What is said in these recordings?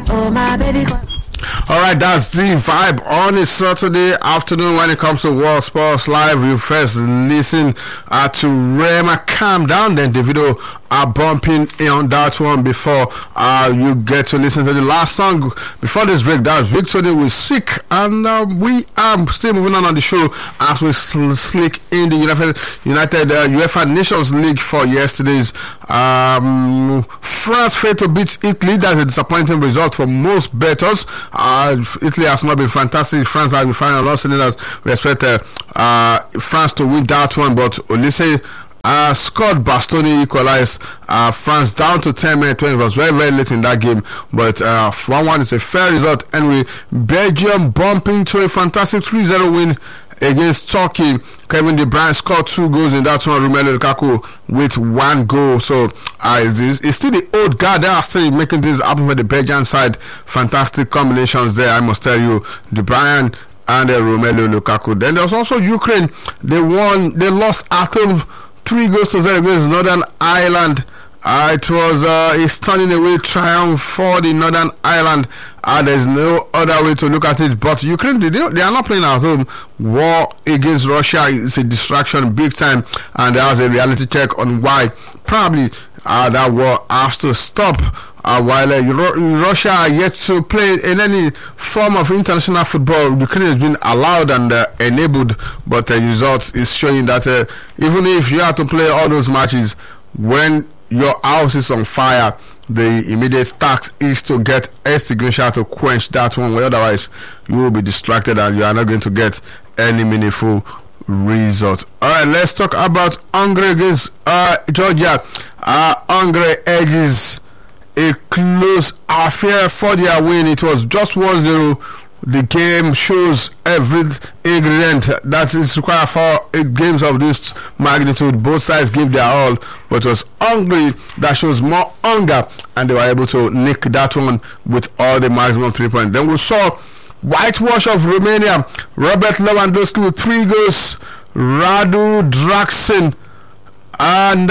Oh my baby. All right, that's the vibe on a Saturday afternoon when it comes to World Sports Live. You first listen to Rema Calm Down, then Davido are bumping on that one before you get to listen to the last song. Before this break, that was Victory with Sick, and we are still moving on the show as we slick in the United UEFA Nations League for yesterday's France failed to beat Italy. That's a disappointing result for most bettors. Italy has not been fantastic. France has been fine. Lost in it as we expect France to win that one, but Olise Scott Bastoni equalized France down to 10 minutes. It was very, very late in that game, but 1-1 is a fair result. Anyway, Belgium bumping to a fantastic 3-0 win against Turkey. Kevin De Bruyne scored 2 goals in that one. Romelu Lukaku with 1 goal. So it's still the old guard. They are still making things happen for the Belgian side. Fantastic combinations there, I must tell you. De Bruyne and Romelu Lukaku. Then there was also Ukraine. They lost at home 3-0 against Northern Ireland. It was a stunning away triumph for the Northern Ireland. There's no other way to look at it. But Ukraine, they are not playing at home. War against Russia is a distraction big time, and there was a reality check on why probably that war has to stop. While Russia are yet to play in any form of international football, Ukraine has been allowed and enabled, but the result is showing that even if you have to play all those matches, when your house is on fire, the immediate task is to get extinguisher to quench that one, otherwise you will be distracted and you are not going to get any meaningful result. Alright, let's talk about Hungary against Georgia. Hungary edges a close affair for their win. It was just 1-0. The game shows every ingredient that is required for games of this magnitude. Both sides gave their all, but it was Hungary that shows more hunger, and they were able to nick that one with all the maximum 3 points. Then we saw whitewash of Romania. Robert Lewandowski with 3 goals. Radu Draxin and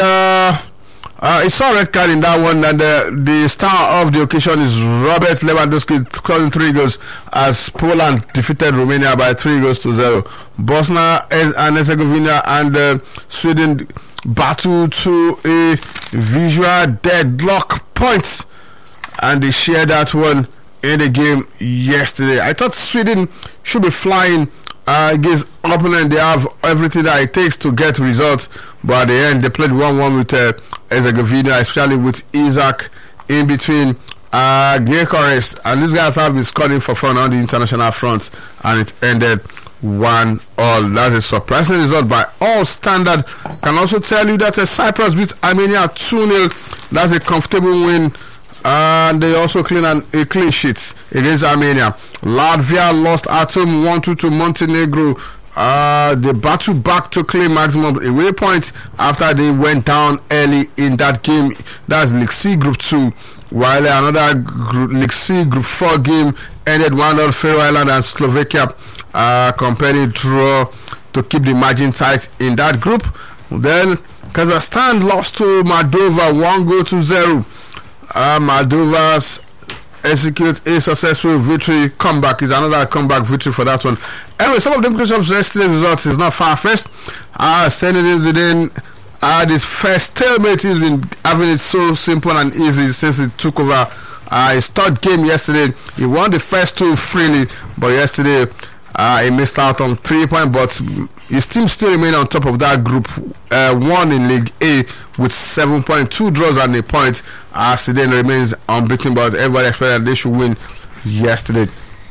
I saw a red card in that one, and the star of the occasion is Robert Lewandowski scoring 3 goals as Poland defeated Romania by 3-0. Bosnia and Herzegovina and Sweden battled to a visual deadlock points, and they shared that one in the game yesterday. I thought Sweden should be flying against opponent. They have everything that it takes to get results, but at the end they played 1-1 with Herzegovina, especially with Isaac in between Gyökeres, and these guys have been scoring for fun on the international front, and it ended 1-1. That's a surprising result by all standard. Can also tell you that Cyprus beat Armenia 2-0. That's a comfortable win, and they also clean a clean sheet against Armenia. Latvia lost at home 1-2 to Montenegro. They battled back to claim maximum away point after they went down early in that game. That's League C Group 2, while another League C Group 4 game ended 1-0. Faroe Island and Slovakia compelling draw to keep the margin tight in that group. Then Kazakhstan lost to Moldova 1-0. Moldova's execute a successful victory. Comeback is another comeback victory for that one. Anyway, some of the implications of yesterday's results is not far-fetched. Zinedine Zidane, this first stalemate, he's been having it so simple and easy since he took over his third game yesterday. He won the first 2 freely, but yesterday he missed out on 3 points, but his team still remain on top of that group 1 in League A with 7 points, 2 draws and a point. Zidane remains unbeaten, but everybody expected they should win yesterday.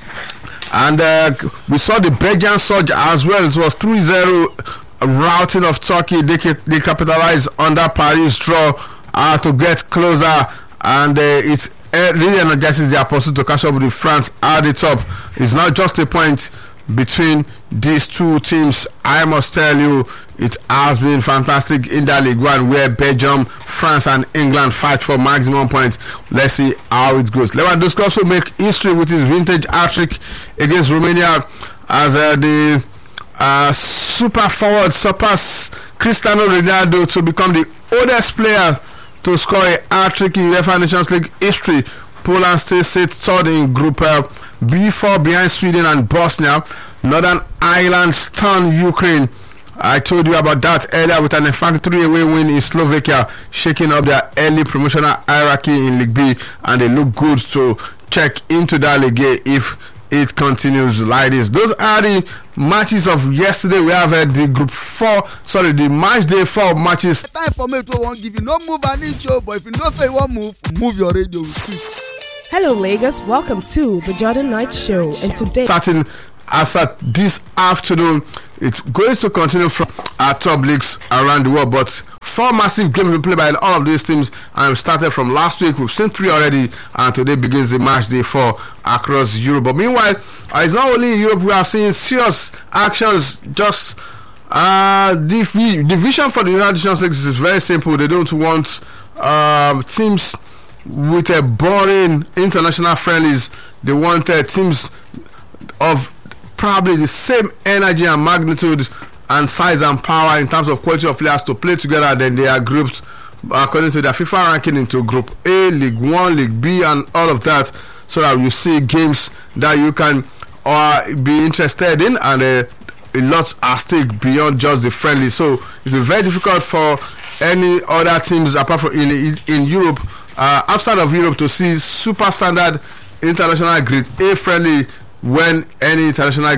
And we saw the Belgian surge as well. It was 3-0 routing of Turkey. They capitalized on that Paris draw to get closer, and it really energizes their pursuit to catch up with France at the top. It's not just a point between these two teams. I must tell you, it has been fantastic in that League One, where Belgium, France and England fight for maximum points. Let's see how it goes. Lewandowski also make history with his vintage hat-trick against Romania as the super forward surpassed Cristiano Ronaldo to become the oldest player to score a hat-trick in UEFA Nations League history Poland still sits third in Group B4 behind Sweden and Bosnia. Northern Ireland stunned Ukraine. I told you about that earlier with an emphatic 3-away win in Slovakia, shaking up their early promotional hierarchy in League B, and they look good to check into that league if it continues like this. Those are the matches of yesterday. We have the the match day 4 matches. Time for me to won't give you no move an inch, but if you don't say one move your radio with it. Hello Lagos, welcome to the Jordan Knight Show, and today starting as at this afternoon, it's going to continue from our top leagues around the world, but 4 massive games will be played by all of these teams, and started from last week. We've seen 3 already, and today begins the match day 4 across Europe. But meanwhile, it's not only in Europe we are seeing serious actions. Just the vision for the United Nations League is very simple. They don't want teams with a boring international friendlies. They want teams of probably the same energy and magnitude and size and power in terms of quality of players to play together. Then they are grouped according to their FIFA ranking into Group A, League 1, League B, and all of that, so that you see games that you can be interested in, and a lot at stake beyond just the friendly. So it's very difficult for any other teams apart from in Europe, outside of Europe, to see super standard international grade A friendly when any international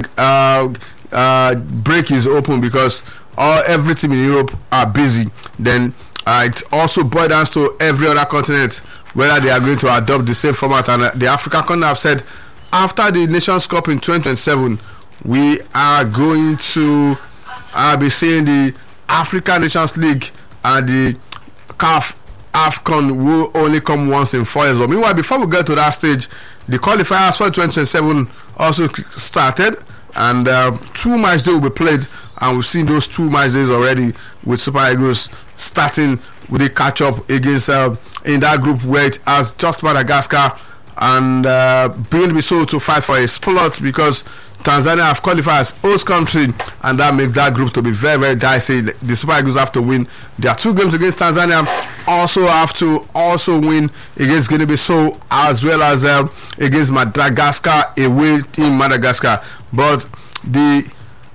break is open, because every team in Europe are busy. Then it also boils down to every other continent whether they are going to adopt the same format. And the African continent have said after the Nations Cup in 2027, we are going to be seeing the African Nations League and the CAF AFCON will only come once in 4 years. But meanwhile, before we get to that stage, the qualifiers for 2027 also started, and 2 match days will be played, and we've seen those 2 match days already, with Super Eagles starting with a catch up against in that group where it has just Madagascar and Guinea-Bissau to fight for a spot, because Tanzania have qualified as host country, and that makes that group to be very, very dicey. The Super Eagles have to win their 2 games against Tanzania, also have to win against Guinea-Bissau, as well as against Madagascar away in Madagascar. But the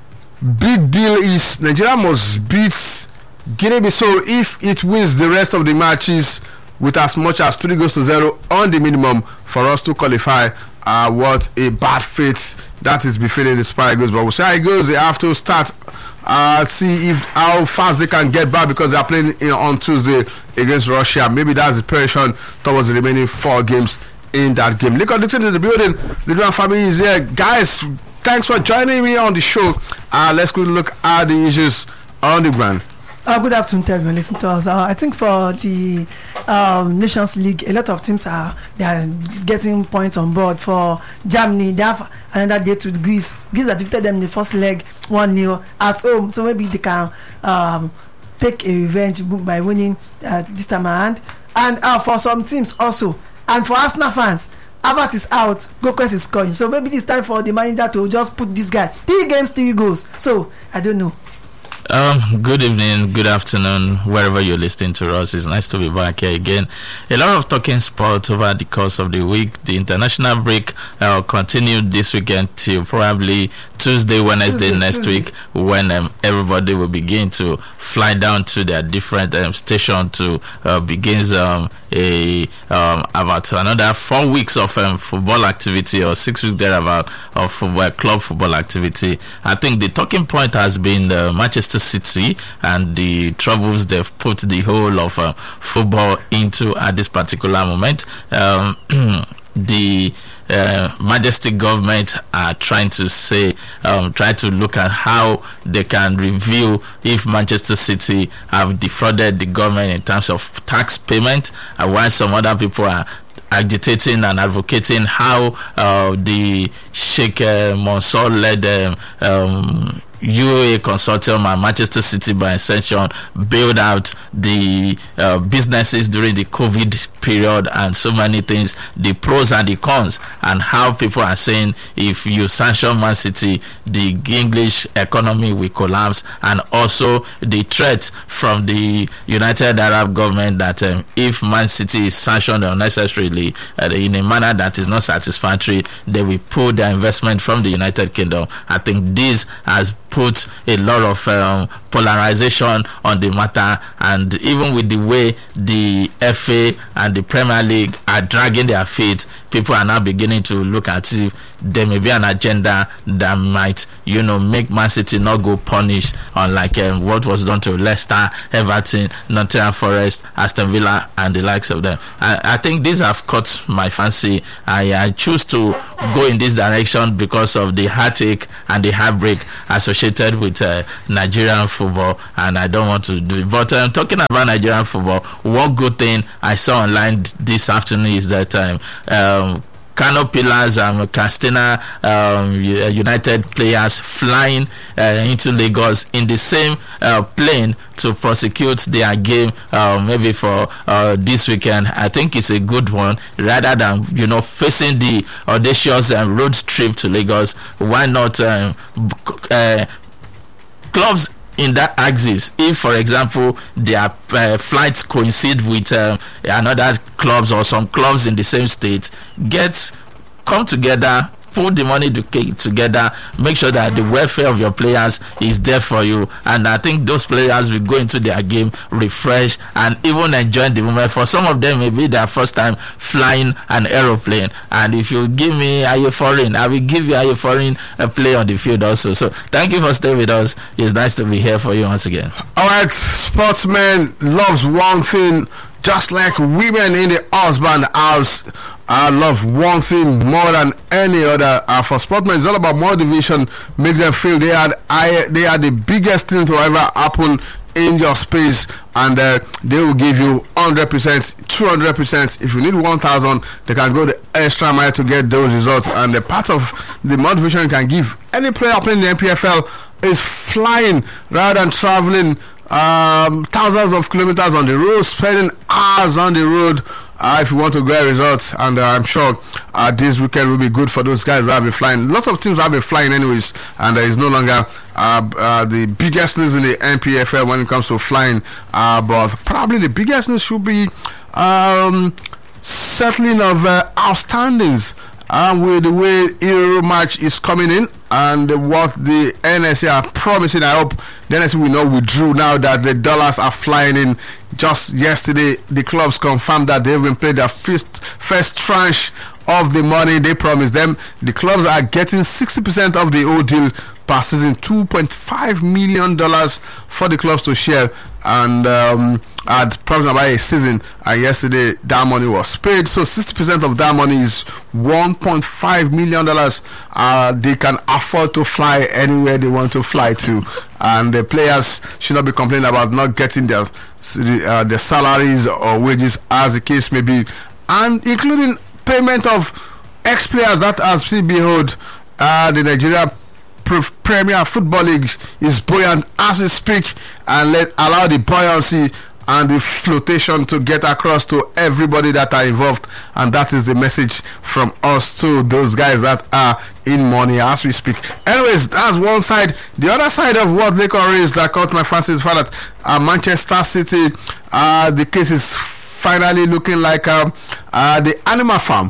big deal is Nigeria must beat Guinea-Bissau if it wins the rest of the matches with as much as 3-0 on the minimum for us to qualify. What a bad fate that is befitting the Super Eagles. But we'll see how it goes. They have to start see how fast they can get back, because they are playing on Tuesday against Russia. Maybe that's the preparation towards the remaining 4 games in that game. Lincoln Dixon in the building. The Duran family is here. Guys, thanks for joining me on the show. Let's go look at the issues on the ground. Good afternoon to everyone listening to us. I think for the Nations League, a lot of teams are getting points on board. For Germany, they have another date with Greece. Greece have defeated them in the first leg 1-0 at home, so maybe they can take a revenge by winning this time around. And for some teams also, and for Arsenal fans, Havertz is out, Gokres is scoring, so maybe it's time for the manager to just put this guy 3 games 3 goals. So I don't know. Good evening, good afternoon, wherever you're listening to us. It's nice to be back here again. A lot of talking sport over the course of the week. The international break continued this weekend till probably Tuesday, Wednesday next week, when everybody will begin to fly down to their different station to begins about another 4 weeks of football activity, or 6 weeks thereabout of football, club football activity. I think the talking point has been Manchester City and the troubles they've put the whole of football into at this particular moment. The Majestic government are trying to try to look at how they can review if Manchester City have defrauded the government in terms of tax payment, and while some other people are agitating and advocating how the Sheikh Mansour led UAE Consortium and Manchester City by extension bailed out the businesses during the COVID period, and so many things, the pros and the cons, and how people are saying if you sanction Man City, the English economy will collapse, and also the threat from the United Arab government that if Man City is sanctioned unnecessarily in a manner that is not satisfactory, they will pull their investment from the United Kingdom. I think this has put a lot of polarization on the matter, and even with the way the FA and the Premier League are dragging their feet, people are now beginning to look at if there may be an agenda that might, make Man City not go punished, unlike what was done to Leicester, Everton, Nottingham Forest, Aston Villa, and the likes of them. I think these have caught my fancy. I choose to go in this direction because of the heartache and the heartbreak associated with Nigerian football, and I don't want to do it. But talking about Nigerian football, one good thing I saw online this afternoon is that Kano Pillars and Castina United players flying into Lagos in the same plane to prosecute their game maybe for this weekend. I think it's a good one, rather than facing the audacious road trip to Lagos. Why not clubs in that axis? If, for example, their flights coincide with another clubs or some clubs in the same state, come together, put the money together, make sure that the welfare of your players is there for you, and I think those players will go into their game refreshed and even enjoy the moment. For some of them, maybe their first time flying an aeroplane, and if you give me Ayeforin, I will give you Ayeforin a play on the field also. So thank you for staying with us. It's nice to be here for you once again. All right, sportsmen loves one thing, just like women in the husband house. I love one thing more than any other. For sportsmen, it's all about motivation. Make them feel they are the biggest thing to ever happen in your space, and they will give you 100%, 200%. If you need 1,000, they can go the extra mile to get those results. And the part of the motivation you can give any player playing the NPFL is flying rather than traveling thousands of kilometers on the road, spending hours on the road. If you want to get results, and I'm sure this weekend will be good for those guys that have been flying. Lots of teams have been flying anyways, and there is no longer the biggest news in the NPFL when it comes to flying, but probably the biggest news should be settling of outstandings with the way Euro match is coming in and what the NSA are promising. I hope the NSA will not withdraw now that the dollars are flying in. Just yesterday, the clubs confirmed that they've been paid their first tranche of the money they promised them. The clubs are getting 60% of the old deal per season, $2.5 million for the clubs to share, and had promised about a season, and yesterday that money was paid. So 60% of that money is $1.5 million. They can afford to fly anywhere they want to fly to, and the players should not be complaining about not getting their salaries or wages, as the case may be, and including payment of ex-players that has been behold. The Nigeria Premier Football League is buoyant as we speak, and allow the buoyancy and the flotation to get across to everybody that are involved, and that is the message from us to those guys that are in money as we speak. Anyways, that's one side. The other side of what Lakon raised that caught my fancy is that Manchester City, the case is finally looking like the animal farm.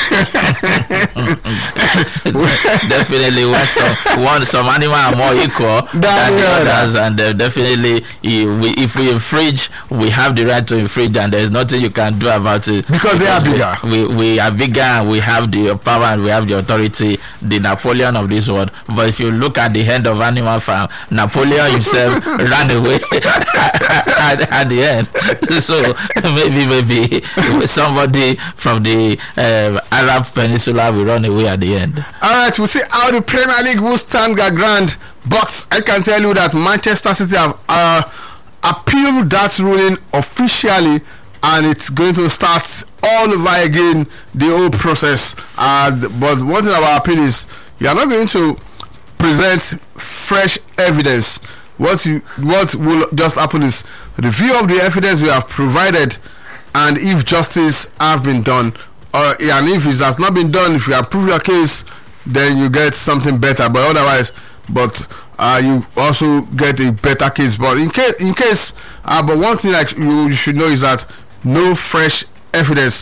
Definitely, some animal are more equal than the others, and definitely, if we infringe, we have the right to infringe, and there's nothing you can do about it because they are bigger. We are bigger, and we have the power, and we have the authority, the Napoleon of this world. But if you look at the head of animal farm, Napoleon himself ran away at the end. So maybe somebody from the Arab Peninsula will run away at the end. Alright, we'll see how the Premier League will stand their ground, but I can tell you that Manchester City have appealed that ruling officially, and it's going to start all over again, the whole process. But one thing about appeal is you are not going to present fresh evidence. What will just happen is review of the evidence we have provided, and if justice have been done, and if it has not been done, if you approve your case, then you get something better. But otherwise, you also get a better case. But in case, but one thing like you should know is that no fresh evidence.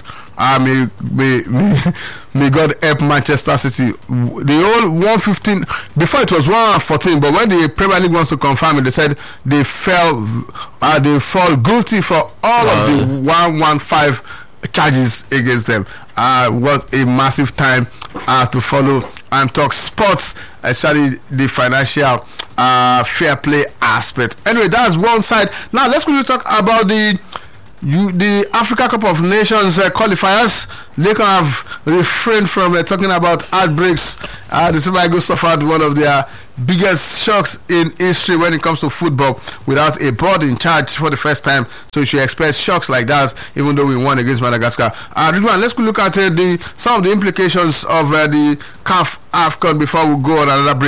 May God help Manchester City. The whole 115 before it was 114, but when the Premier League wants to confirm it, they said they fall guilty for all of the 115 charges against them. What a massive time to follow and talk sports, especially the financial fair play aspect. Anyway, that's one side. Now let's quickly talk about the Africa Cup of Nations qualifiers. They can have refrained from talking about outbreaks. The Super Eagles suffered one of their biggest shocks in history when it comes to football, without a board in charge for the first time. So you should expect shocks like that, even though we won against Madagascar. Let's look at some of the implications of the CAF AFCON before we go on another break.